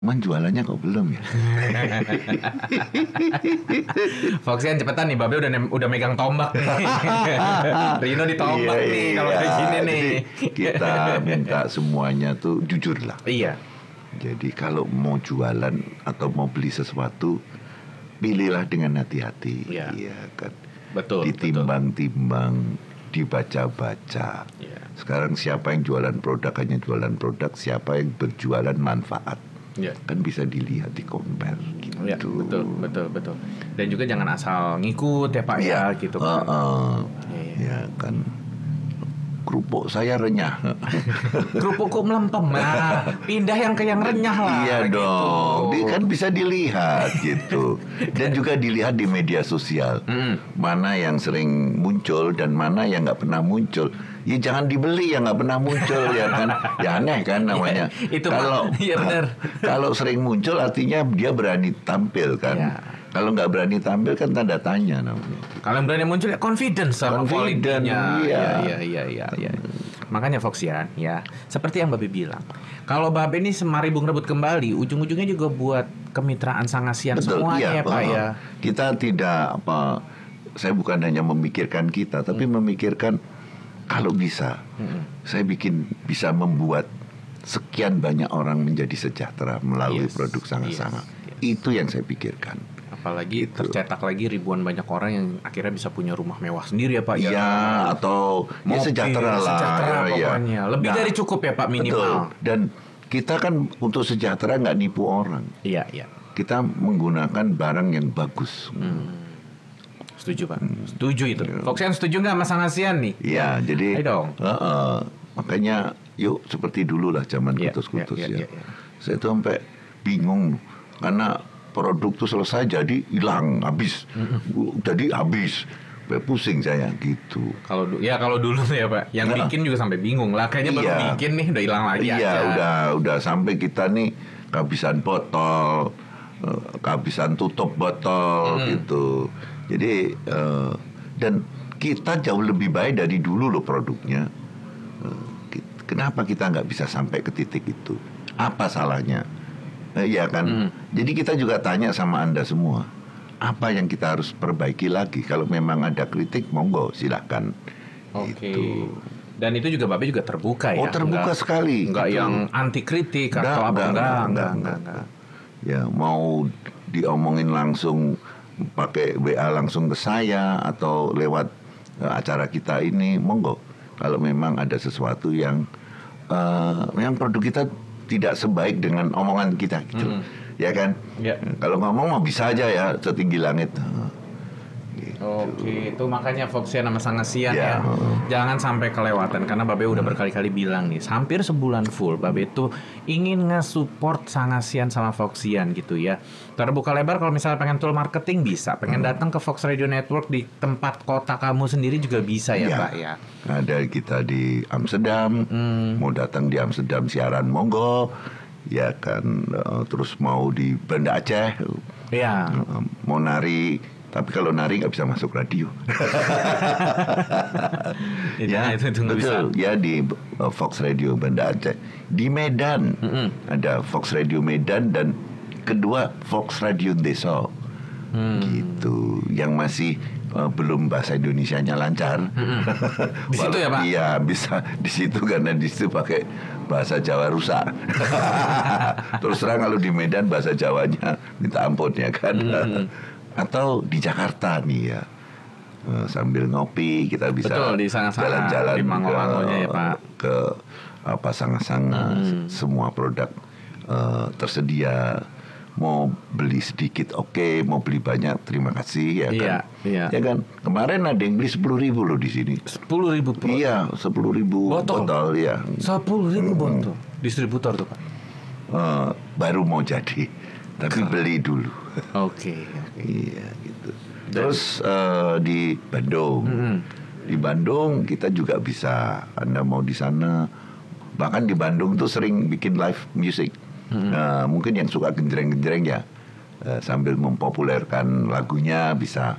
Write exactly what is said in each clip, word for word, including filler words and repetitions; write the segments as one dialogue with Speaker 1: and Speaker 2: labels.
Speaker 1: Man jualannya kok belum ya?
Speaker 2: Foxian cepetan nih, Babe udah ne- udah megang tombak nih. Rino ditombak
Speaker 1: Iya,
Speaker 2: nih
Speaker 1: iya.
Speaker 2: kalau kayak gini nih.
Speaker 1: Jadi kita minta semuanya tuh jujur lah.
Speaker 2: Iya.
Speaker 1: Jadi kalau mau jualan atau mau beli sesuatu, pilihlah dengan hati-hati.
Speaker 2: Iya.
Speaker 1: Iya kan.
Speaker 2: Betul.
Speaker 1: Ditimbang-timbang, dibaca-baca.
Speaker 2: Iya.
Speaker 1: Sekarang siapa yang jualan produk hanya jualan produk, siapa yang berjualan manfaat.
Speaker 2: Iya.
Speaker 1: Kan bisa dilihat, di compare gitu.
Speaker 2: Ya, betul, betul, betul. Dan juga jangan asal ngikut ya Pak ya,
Speaker 1: Ya,
Speaker 2: gitu
Speaker 1: uh,
Speaker 2: kan.
Speaker 1: uh,
Speaker 2: Iya.
Speaker 1: ya kan. Kerupuk saya renyah.
Speaker 2: Kerupukku melempem, nah, pindah yang ke yang renyah lah.
Speaker 1: Iya
Speaker 2: gitu.
Speaker 1: dong, dia kan bisa dilihat gitu. Dan juga dilihat di media sosial.
Speaker 2: Mm.
Speaker 1: Mana yang sering muncul dan mana yang nggak pernah muncul. Ya jangan dibeli yang nggak pernah muncul ya kan. Ya aneh kan namanya.
Speaker 2: Itu
Speaker 1: kalau
Speaker 2: iya benar.
Speaker 1: Kalau sering muncul artinya dia berani tampil kan.
Speaker 2: Ya.
Speaker 1: Kalau nggak berani tampil kan tanda tanya namanya.
Speaker 2: Kalau yang berani muncul ya confidence sama
Speaker 1: Confident,
Speaker 2: kualitinya.
Speaker 1: iya.
Speaker 2: Iya, iya, iya, iya. Makanya Foxian, ya, seperti yang Babe bilang. Kalau Babe ini semari bung rebut kembali, ujung-ujungnya juga buat kemitraan Sangasian
Speaker 1: Betul,
Speaker 2: semuanya
Speaker 1: iya,
Speaker 2: ya Pak
Speaker 1: uh,
Speaker 2: ya.
Speaker 1: Kita tidak apa, saya bukan hanya memikirkan kita, tapi hmm. memikirkan kalau bisa, hmm. saya bikin bisa membuat sekian banyak orang menjadi sejahtera melalui
Speaker 2: Yes,
Speaker 1: produk Sanga-Sanga.
Speaker 2: yes, yes.
Speaker 1: Itu yang saya pikirkan.
Speaker 2: Apalagi
Speaker 1: gitu.
Speaker 2: tercetak lagi ribuan banyak orang yang akhirnya bisa punya rumah mewah sendiri ya Pak ya.
Speaker 1: Iya, atau ya
Speaker 2: Mobil,
Speaker 1: sejahtera lah.
Speaker 2: Sejahtera
Speaker 1: ya,
Speaker 2: pokoknya. Lebih
Speaker 1: nah,
Speaker 2: dari cukup ya Pak minimal.
Speaker 1: Betul. Dan kita kan untuk sejahtera nggak nipu orang.
Speaker 2: Iya, iya.
Speaker 1: Kita menggunakan barang yang bagus.
Speaker 2: Hmm. Setuju Pak. Hmm. Setuju itu. Ya. Foxian setuju nggak sama Sangasian nih?
Speaker 1: Iya, jadi
Speaker 2: Ayo dong.
Speaker 1: Uh, uh, makanya yuk seperti dulu lah zaman
Speaker 2: ya,
Speaker 1: kutus-kutus
Speaker 2: ya, ya,
Speaker 1: ya,
Speaker 2: ya, ya.
Speaker 1: Saya tuh sampai bingung karena produk tuh selesai jadi hilang habis, mm-hmm. jadi habis, sampai pusing saya gitu.
Speaker 2: Kalau ya kalau dulu ya Pak, yang nah, bikin juga sampai bingung lah. Kayaknya
Speaker 1: iya,
Speaker 2: baru bikin nih udah hilang lagi.
Speaker 1: Iya,
Speaker 2: aja.
Speaker 1: udah udah sampai kita nih kehabisan botol, kehabisan tutup botol mm. gitu. Jadi uh, dan kita jauh lebih baik dari dulu loh produknya. Uh, kenapa kita nggak bisa sampai ke titik itu? Apa salahnya? Iya kan, hmm. jadi kita juga tanya sama Anda semua, apa yang kita harus perbaiki lagi? Kalau memang ada kritik, monggo silakan.
Speaker 2: Oke.
Speaker 1: Gitu.
Speaker 2: Dan itu juga Babe juga terbuka ya?
Speaker 1: Oh terbuka
Speaker 2: enggak,
Speaker 1: sekali.
Speaker 2: Enggak
Speaker 1: gitu.
Speaker 2: yang anti kritik atau apa?
Speaker 1: Enggak,
Speaker 2: enggak,
Speaker 1: enggak,
Speaker 2: enggak, enggak, enggak.
Speaker 1: Ya mau diomongin langsung pakai W A langsung ke saya atau lewat uh, acara kita ini, monggo. Kalau memang ada sesuatu yang uh, yang produk kita tidak sebaik dengan omongan kita gitu, mm. ya kan?
Speaker 2: Yeah.
Speaker 1: Kalau ngomong mah bisa aja ya setinggi langit.
Speaker 2: Gitu. Oke, itu makanya Foxian sama Sangasian
Speaker 1: yeah.
Speaker 2: ya, jangan sampai kelewatan karena Babe udah berkali-kali bilang nih, hampir sebulan full Babe tuh ingin nge-support Sangasian sama Foxian gitu ya. Terbuka lebar kalau misalnya pengen tool marketing bisa, pengen hmm. datang ke Fox Radio Network di tempat kota kamu sendiri juga bisa ya, ya. Pak ya.
Speaker 1: Ada kita di Amsterdam, hmm. mau datang di Amsterdam siaran monggo, ya kan. Uh, terus mau di Banda Aceh,
Speaker 2: ya.
Speaker 1: Uh, mau nari, tapi kalau nari nggak bisa masuk radio. Ya
Speaker 2: itu, itu
Speaker 1: betul. Bisa. Ya di uh, Fox Radio Banda Aceh, di Medan mm-hmm. ada Fox Radio Medan dan kedua Fox Radio Desa, hmm. gitu, yang masih uh, belum bahasa Indonesianya lancar. Hmm.
Speaker 2: Di situ ya Pak?
Speaker 1: Iya bisa di situ karena di situ pakai bahasa Jawa rusak. Terus terang kalau di Medan bahasa Jawanya minta ampun ya kan. Hmm. Atau di Jakarta nih ya, uh, sambil ngopi kita bisa
Speaker 2: betul, di Sanga-Sanga,
Speaker 1: jalan-jalan
Speaker 2: di Mangga-Manggonya ya Pak.
Speaker 1: Ke apa Sanga-Sanga, hmm. semua produk uh, tersedia. Mau beli sedikit oke, okay. Mau beli banyak terima kasih ya kan.
Speaker 2: Iya, iya.
Speaker 1: Ya kan. Kemarin ada yang beli sepuluh ribu loh di sini.
Speaker 2: Sepuluh ribu botol.
Speaker 1: Iya, sepuluh ribu botol. botol ya.
Speaker 2: Sepuluh ribu botol. Distributor tuh Pak.
Speaker 1: Uh, baru mau jadi, tapi Kau. beli dulu.
Speaker 2: Oke. Okay, okay.
Speaker 1: Iya gitu. Terus uh, di Bandung, mm-hmm. di Bandung kita juga bisa. Anda mau di sana, bahkan di Bandung tuh sering bikin live music. Hmm. Nah, mungkin yang suka genjreng-genjreng ya uh, sambil mempopulerkan lagunya bisa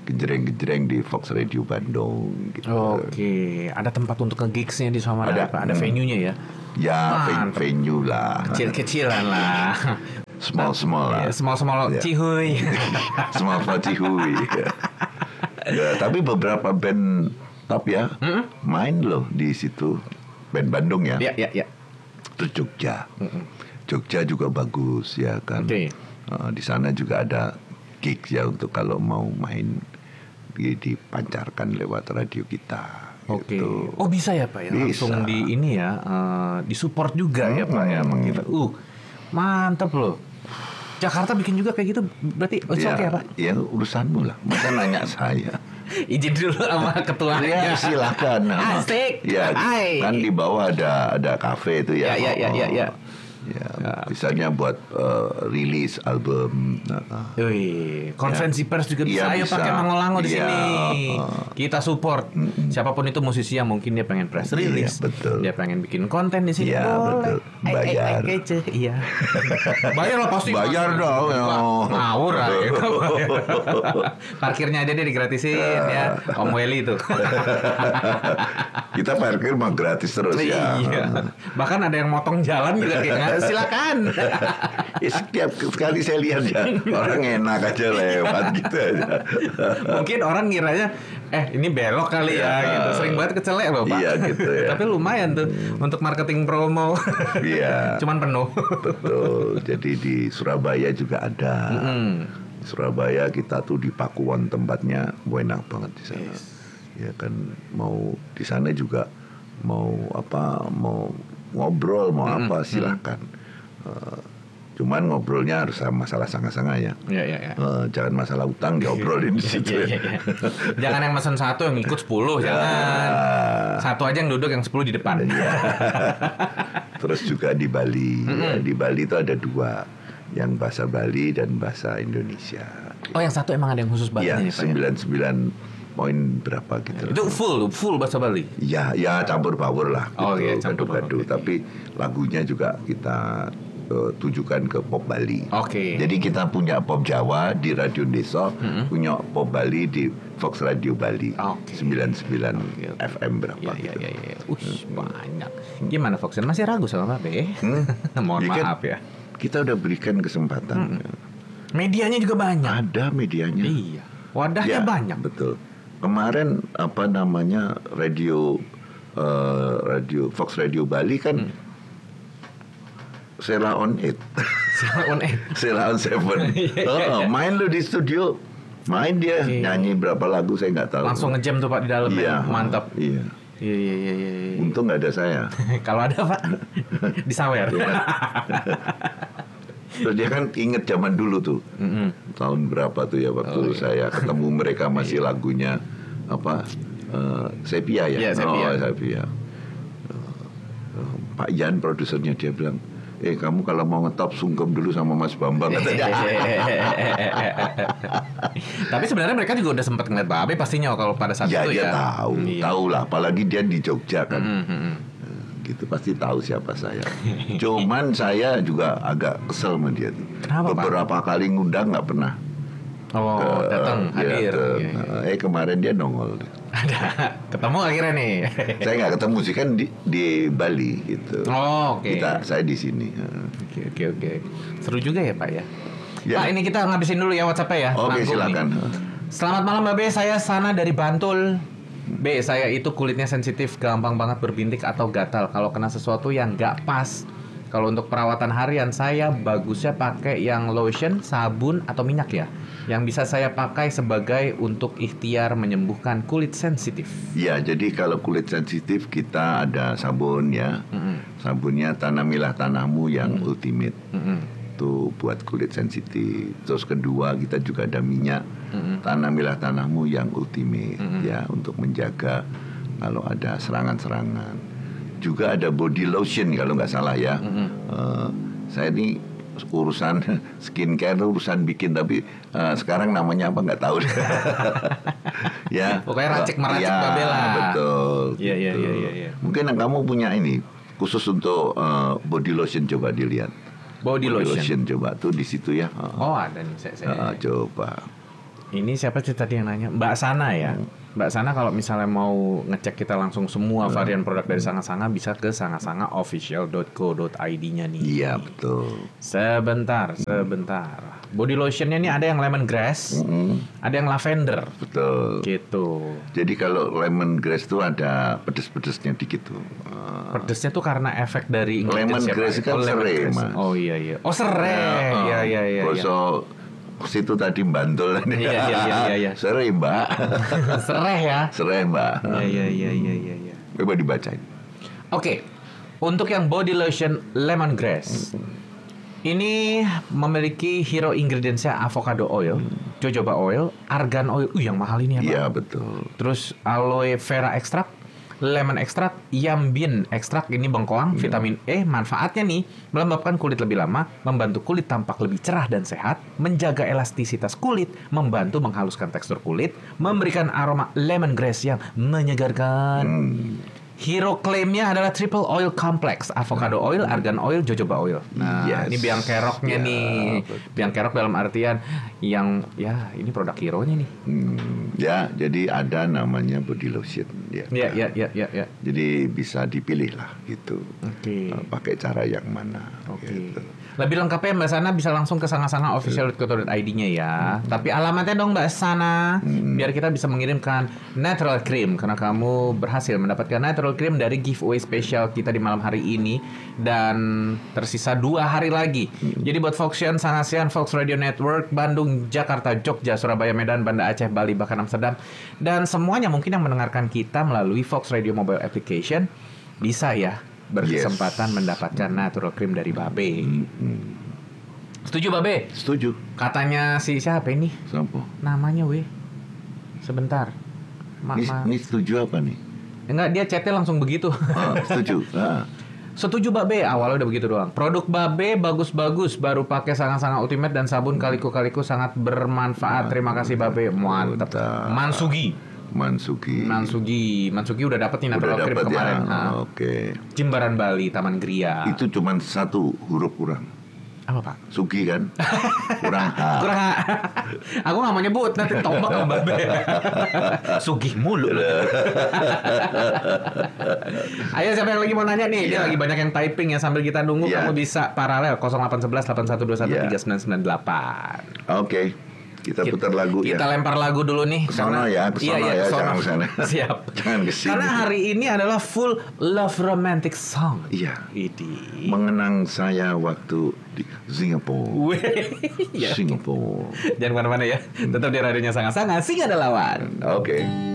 Speaker 1: gejreng-gejreng di Fox Radio Bandung gitu.
Speaker 2: Oke, ada tempat untuk nge-gigsnya di sana,
Speaker 1: Ada.
Speaker 2: apa? Ada
Speaker 1: Hmm.
Speaker 2: venue-nya ya?
Speaker 1: Ya, ven-
Speaker 2: Mantap.
Speaker 1: venue lah.
Speaker 2: Kecil-kecilan lah.
Speaker 1: Small-small lah.
Speaker 2: Ya, small-small
Speaker 1: Ya.
Speaker 2: cihuy.
Speaker 1: Small Cihui. Ya, tapi beberapa band top ya main loh di situ. Band Bandung ya.
Speaker 2: Ya, ya, ya.
Speaker 1: Terus Jogja. Jogja juga bagus ya kan.
Speaker 2: Oke.
Speaker 1: Uh, di sana juga ada gigs ya untuk kalau mau main di, dipancarkan lewat radio kita.
Speaker 2: Oke.
Speaker 1: gitu.
Speaker 2: Oh bisa ya Pak ya,
Speaker 1: Bisa.
Speaker 2: langsung di ini ya, eh, disupport juga ya Pak ya sama kita. Uh, mantap loh. Jakarta bikin juga kayak gitu, berarti oh,
Speaker 1: Ya,
Speaker 2: oke ya Pak?
Speaker 1: ya urusanmu lah. Masa nanya saya?
Speaker 2: Izin dulu sama ketuanya.
Speaker 1: Ya silakan.
Speaker 2: Asik.
Speaker 1: Ya
Speaker 2: Hai.
Speaker 1: kan di bawah ada ada kafe itu ya.
Speaker 2: Ya, ya, ya, ya, ya.
Speaker 1: Ya, misalnya buat uh, rilis album. Nah,
Speaker 2: Wih, konferensi pers juga bisa.
Speaker 1: Iya,
Speaker 2: Ayo
Speaker 1: bisa.
Speaker 2: pakai Mangolango di
Speaker 1: Iya,
Speaker 2: sini.
Speaker 1: uh.
Speaker 2: Kita support. Siapapun itu musisi yang mungkin dia pengen press
Speaker 1: Iya,
Speaker 2: release.
Speaker 1: betul.
Speaker 2: Dia pengen bikin konten di sini.
Speaker 1: Iya,
Speaker 2: boleh.
Speaker 1: betul. Bayar.
Speaker 2: Eh, eh, eh, kece. Iya. Bayar lah pasti.
Speaker 1: Bayar
Speaker 2: pasti.
Speaker 1: dong, ya.
Speaker 2: Wah, ngawur lah gitu. Parkirnya aja dia digratisin ya. Om Welly itu.
Speaker 1: kita parkir mah gratis terus ya.
Speaker 2: Iya. Bahkan ada yang motong jalan juga kayak "Nggak, silakan.
Speaker 1: Ya, setiap sekali saya lihat ya orang enak aja lewat gitu aja.
Speaker 2: Mungkin orang ngiranya eh ini belok kali ya
Speaker 1: Iya.
Speaker 2: gitu. Sering banget kecelek loh Pak.
Speaker 1: Iya, gitu ya.
Speaker 2: Tapi lumayan tuh untuk marketing promo.
Speaker 1: Iya.
Speaker 2: Cuman penuh.
Speaker 1: Betul. Jadi di Surabaya juga ada.
Speaker 2: Hmm.
Speaker 1: Surabaya kita tuh di Pakuwon tempatnya enak banget di sana. Ya kan mau di sana juga mau apa mau ngobrol mau apa silakan. Uh, cuman ngobrolnya harus sama masalah sangat-sangat ya.
Speaker 2: Iya iya iya.
Speaker 1: Uh, jangan masalah utang diobrolin di situ.
Speaker 2: Iya, iya, iya. Jangan yang mesen satu yang ikut sepuluh
Speaker 1: Ya.
Speaker 2: jangan. Satu aja yang duduk yang sepuluh di depan.
Speaker 1: Terus juga di Bali, ya, di Bali itu ada dua, yang bahasa Bali dan bahasa Indonesia.
Speaker 2: Oh yang satu emang ada yang khusus
Speaker 1: Iya,
Speaker 2: bahasanya nih Pak ya?
Speaker 1: sembilan sembilan poin berapa gitu.
Speaker 2: Itu full full bahasa Bali.
Speaker 1: Ya, ya campur baur lah gitu,
Speaker 2: Oh, iya, campur baur,
Speaker 1: gadu-gadu.
Speaker 2: oke.
Speaker 1: Tapi lagunya juga kita uh, tujukan ke pop Bali.
Speaker 2: Oke.
Speaker 1: Jadi kita punya pop Jawa di Radio Desa, punya pop Bali di Fox Radio Bali.
Speaker 2: Oke.
Speaker 1: sembilan puluh sembilan
Speaker 2: Oke, oke.
Speaker 1: F M berapa
Speaker 2: Iya iya
Speaker 1: gitu.
Speaker 2: iya iya. Ush, banyak. Gimana Foxen? Masih ragu sama Babe?
Speaker 1: Hmm.
Speaker 2: Mohon
Speaker 1: Ya kan,
Speaker 2: maaf ya.
Speaker 1: Kita udah berikan kesempatan.
Speaker 2: Medianya juga banyak.
Speaker 1: Ada medianya.
Speaker 2: Iya. Wadahnya
Speaker 1: Ya,
Speaker 2: banyak.
Speaker 1: Betul. Kemarin apa namanya radio eh, radio Fox Radio Bali kan Sela on Eight,
Speaker 2: On air.
Speaker 1: Sela on Seven.
Speaker 2: Iya,
Speaker 1: Oh,
Speaker 2: iya.
Speaker 1: main lu di studio, main dia
Speaker 2: Oke.
Speaker 1: nyanyi berapa lagu saya nggak tahu.
Speaker 2: Langsung ngejam tuh Pak di dalam.
Speaker 1: Iya,
Speaker 2: ya. Mantap.
Speaker 1: Iya.
Speaker 2: Iya iya iya iya. iya.
Speaker 1: Untung nggak ada saya.
Speaker 2: Kalau ada Pak disawer.
Speaker 1: Iya. Terus dia kan inget zaman dulu tuh,
Speaker 2: Mm-mm.
Speaker 1: tahun berapa tuh ya waktu
Speaker 2: Oh, iya.
Speaker 1: saya ketemu mereka masih lagunya apa eh, Sepia ya,
Speaker 2: Iya, Sepia.
Speaker 1: Oh, Sepia. Eh, Pak Yan produsernya dia bilang, eh kamu kalau mau ngetop sungkem dulu sama Mas Bambang katanya.
Speaker 2: Tapi sebenarnya mereka juga udah sempat ngeliat Babe pastinya kalau pada saat
Speaker 1: Ya
Speaker 2: itu
Speaker 1: dia
Speaker 2: ya.
Speaker 1: tahu,
Speaker 2: Iya.
Speaker 1: tahu lah. Apalagi dia di Jogja kan,
Speaker 2: Mm, mm, mm.
Speaker 1: gitu pasti tahu siapa saya. Cuman saya juga agak kesel sama dia tuh.
Speaker 2: Kenapa, Pak?
Speaker 1: Beberapa kali ngundang nggak pernah.
Speaker 2: Oh,
Speaker 1: ke-
Speaker 2: datang
Speaker 1: ya,
Speaker 2: hadir.
Speaker 1: ke-
Speaker 2: Iya, iya.
Speaker 1: eh kemarin dia nongol.
Speaker 2: Ada ketemu akhirnya nih.
Speaker 1: Saya nggak ketemu sih kan di, di Bali gitu.
Speaker 2: Oh, oke.
Speaker 1: Kita saya di sini.
Speaker 2: Oke oke oke. Seru juga ya Pak ya.
Speaker 1: Ya.
Speaker 2: Pak ini kita ngabisin dulu ya WhatsApp-nya ya.
Speaker 1: Oke
Speaker 2: Manggung
Speaker 1: silakan.
Speaker 2: nih. Selamat malam Mbak Be, saya Sana dari Bantul. B, saya itu kulitnya sensitif, gampang banget berbintik atau gatal kalau kena sesuatu yang nggak pas. Kalau untuk perawatan harian saya bagusnya pakai yang lotion, sabun atau minyak ya. Yang bisa saya pakai sebagai untuk ikhtiar menyembuhkan kulit sensitif.
Speaker 1: Ya jadi kalau kulit sensitif kita ada sabun ya.
Speaker 2: Mm-mm.
Speaker 1: Sabunnya Tanamilah Tanahmu yang ultimate.
Speaker 2: Mm-mm.
Speaker 1: Itu buat kulit sensitif. Terus kedua kita juga ada minyak
Speaker 2: Mm-mm.
Speaker 1: Tanamilah Tanahmu yang ultimate
Speaker 2: Mm-mm.
Speaker 1: ya untuk menjaga kalau ada serangan-serangan. Juga ada body lotion kalau nggak salah ya.
Speaker 2: Mm-mm.
Speaker 1: Eh, saya ini urusan skincare urusan bikin tapi eh, sekarang namanya apa nggak tahu. Ya.
Speaker 2: Pokoknya racik-meracik
Speaker 1: Ya,
Speaker 2: Babe lah.
Speaker 1: Betul.
Speaker 2: Iya, iya,
Speaker 1: gitu.
Speaker 2: iya, iya, iya.
Speaker 1: Mungkin kamu punya ini khusus untuk eh, body lotion coba dilihat.
Speaker 2: Body lotion.
Speaker 1: coba tuh di situ ya.
Speaker 2: Oh ada nih saya. saya.
Speaker 1: Ah, coba.
Speaker 2: Ini siapa sih tadi yang nanya? Mbak Sana ya. Mbak Sana kalau misalnya mau ngecek kita langsung semua varian produk dari Sanga-Sanga bisa ke sanga-sanga official dot co dot i d-nya nih.
Speaker 1: Iya betul.
Speaker 2: Sebentar, sebentar. Body lotionnya nih ada yang lemongrass,
Speaker 1: Mm-hmm.
Speaker 2: ada yang lavender.
Speaker 1: Betul.
Speaker 2: Gitu.
Speaker 1: Jadi kalau lemongrass itu ada pedes-pedesnya dikit tuh. Uh,
Speaker 2: Pedesnya tuh karena efek dari ingredients ya,
Speaker 1: lemongrass
Speaker 2: Pak?
Speaker 1: kan
Speaker 2: Oh,
Speaker 1: serai,
Speaker 2: lemongrass.
Speaker 1: Mas.
Speaker 2: Oh iya iya. Oh serai. Iya iya iya. iya.
Speaker 1: Bosok situ tadi Bantul.
Speaker 2: Iya iya iya iya. iya.
Speaker 1: Serai Mbak.
Speaker 2: Serai ya.
Speaker 1: Serai Mbak.
Speaker 2: Iya iya iya iya iya. iya.
Speaker 1: Coba dibacain.
Speaker 2: Oke, untuk yang body lotion lemongrass, ini memiliki hero ingredientsnya avocado oil, jojoba oil, argan oil, uh yang mahal ini ya Pak.
Speaker 1: Iya betul.
Speaker 2: Terus aloe vera extract, lemon extract, yambin extract, ini bengkoang, vitamin E, manfaatnya nih melembabkan kulit lebih lama, membantu kulit tampak lebih cerah dan sehat, menjaga elastisitas kulit, membantu menghaluskan tekstur kulit, memberikan aroma lemongrass yang menyegarkan.
Speaker 1: Hmm.
Speaker 2: Hero claimnya adalah triple oil complex, avocado oil, argan oil, jojoba oil. Nah,
Speaker 1: Yes.
Speaker 2: ini biang keroknya
Speaker 1: Ya,
Speaker 2: nih.
Speaker 1: betul.
Speaker 2: Biang kerok dalam artian yang ya ini produk hero-nya nih.
Speaker 1: Hmm, ya, jadi ada namanya body lotion. Ya.
Speaker 2: Ya, ya, ya, ya, ya.
Speaker 1: Jadi bisa dipilih lah gitu.
Speaker 2: Oke.
Speaker 1: Uh, pakai cara yang mana.
Speaker 2: Oke.
Speaker 1: Gitu.
Speaker 2: Lebih lengkapnya Mbak Sana bisa langsung ke sanga-sanga official dot co dot i d-nya ya. Tapi alamatnya dong Mbak Sana, biar kita bisa mengirimkan natural cream karena kamu berhasil mendapatkan natural cream dari giveaway spesial kita di malam hari ini dan tersisa dua hari lagi. Jadi buat Foxian, Sangasian, Fox Radio Network, Bandung, Jakarta, Jogja, Surabaya, Medan, Banda Aceh, Bali, bahkan Amsterdam dan semuanya mungkin yang mendengarkan kita melalui Fox Radio Mobile Application bisa ya berkesempatan
Speaker 1: Yes.
Speaker 2: mendapatkan natural cream dari Babe.
Speaker 1: Hmm.
Speaker 2: Setuju Babe?
Speaker 1: Setuju.
Speaker 2: Katanya si siapa ini?
Speaker 1: Siapa?
Speaker 2: Namanya weh. Sebentar. Ma
Speaker 1: Ini,
Speaker 2: ma-
Speaker 1: ini setuju apa nih?
Speaker 2: Enggak, dia chatnya langsung begitu.
Speaker 1: Ah, setuju. Ah.
Speaker 2: Setuju Babe, awalnya udah begitu doang. Produk Babe bagus-bagus, baru pakai Sanga-Sanga Ultimate dan sabun Kaliku-Kaliku sangat bermanfaat. Terima kasih Babe, mantap.
Speaker 1: Mantap.
Speaker 2: Mansugi.
Speaker 1: Mansugi.
Speaker 2: Mansugi, Mansugi udah dapet nih natural
Speaker 1: Udah
Speaker 2: cream
Speaker 1: dapat ya.
Speaker 2: kemarin. Nah,
Speaker 1: Oke.
Speaker 2: Jimbaran Bali, Taman Gria.
Speaker 1: Itu cuma satu huruf kurang.
Speaker 2: Apa Pak?
Speaker 1: Sugi kan? Kurang H.
Speaker 2: Kurang. Aku nggak mau nyebut nanti tombak sama Babe. Sugih mulu. Ayo siapa yang lagi mau nanya nih? Dia
Speaker 1: Iya.
Speaker 2: lagi banyak yang typing ya sambil kita nunggu.
Speaker 1: Iya.
Speaker 2: Kamu bisa paralel nol delapan satu satu delapan satu dua satu tiga sembilan sembilan delapan.
Speaker 1: Oke. Kita putar lagu
Speaker 2: Kita
Speaker 1: ya.
Speaker 2: lempar lagu dulu nih.
Speaker 1: Kesana ya, kesana
Speaker 2: iya, iya,
Speaker 1: ya,
Speaker 2: kesana.
Speaker 1: jangan kesana.
Speaker 2: Siap.
Speaker 1: Jangan kesini.
Speaker 2: Karena hari ini adalah full love romantic song.
Speaker 1: Iya.
Speaker 2: Idi.
Speaker 1: Mengenang saya waktu di Singapura.
Speaker 2: Weh, ya.
Speaker 1: Singapura.
Speaker 2: Jangan kemana-mana ya. Tetap di radionya Sanga-Sanga, Singa ada lawan.
Speaker 1: Oke.